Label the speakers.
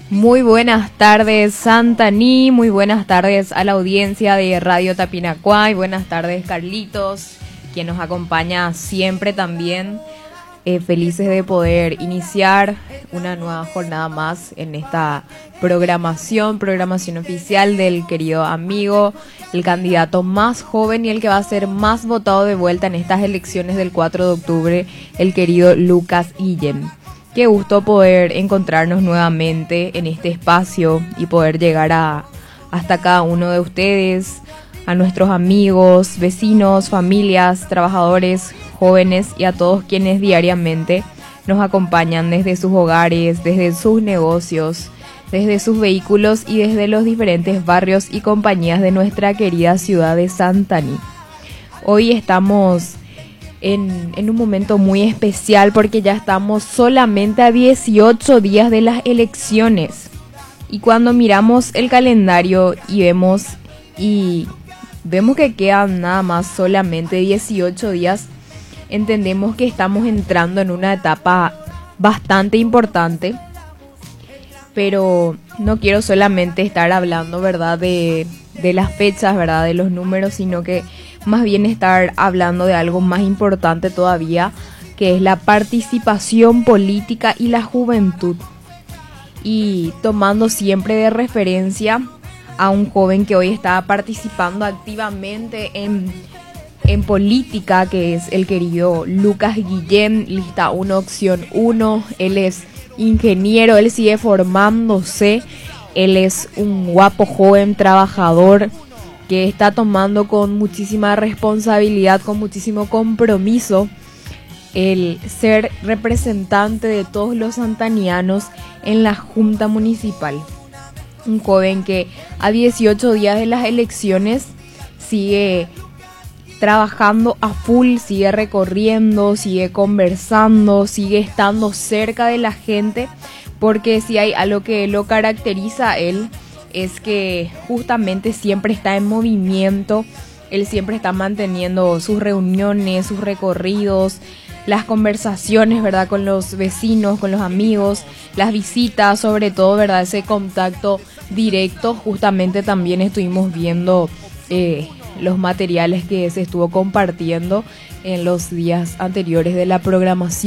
Speaker 1: Muy buenas tardes, Santaní, muy buenas tardes a la audiencia de Radio Tapinacuay, buenas tardes, Carlitos, quien nos acompaña siempre también. Felices de poder iniciar una nueva jornada más en esta programación oficial del querido amigo, el candidato más joven y el que va a ser más votado de vuelta en estas elecciones del 4 de octubre, el querido Lucas Guillén. Qué gusto poder encontrarnos nuevamente en este espacio y poder llegar hasta cada uno de ustedes, a nuestros amigos, vecinos, familias, trabajadores, jóvenes y a todos quienes diariamente nos acompañan desde sus hogares, desde sus negocios, desde sus vehículos y desde los diferentes barrios y compañías de nuestra querida ciudad de Santaní. Hoy estamos en un momento muy especial porque ya estamos solamente a 18 días de las elecciones. Y cuando miramos el calendario y vemos que quedan nada más solamente 18 días, entendemos que estamos entrando en una etapa bastante importante. Pero no quiero solamente estar hablando, ¿verdad?, de las fechas, ¿verdad?, de los números, sino que más bien estar hablando de algo más importante todavía, que es la participación política y la juventud. Y tomando siempre de referencia a un joven que hoy está participando activamente en política, que es el querido Lucas Guillén, lista 1, opción 1. Él es ingeniero, él sigue formándose, él es un guapo joven trabajador que está tomando con muchísima responsabilidad, con muchísimo compromiso, el ser representante de todos los santanianos en la Junta Municipal. Un joven que a 18 días de las elecciones sigue trabajando a full, sigue recorriendo, sigue conversando, sigue estando cerca de la gente, porque si hay algo que lo caracteriza a él, es que justamente siempre está en movimiento. Él siempre está manteniendo sus reuniones, sus recorridos, las conversaciones, ¿verdad?, con los vecinos, con los amigos, las visitas, sobre todo, ¿verdad?, ese contacto directo. Justamente también estuvimos viendo los materiales que se estuvo compartiendo en los días anteriores de la programación.